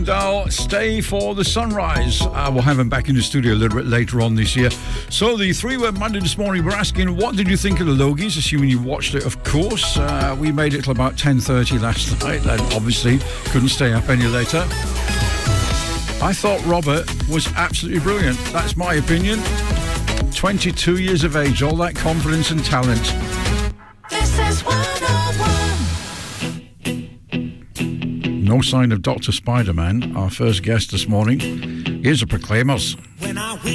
I'll stay for the sunrise. We'll have him back in the studio a little bit later on this year. So the three-word Monday this morning, we're asking, what did you think of the Logies? Assuming you watched it, of course. We made it till about 10:30 last night, and obviously couldn't stay up any later. I thought Robert was absolutely brilliant. That's my opinion. 22 years of age, all that confidence and talent. This is 101. No sign of Dr. Spider-Man, our first guest this morning. Here's the Proclaimers.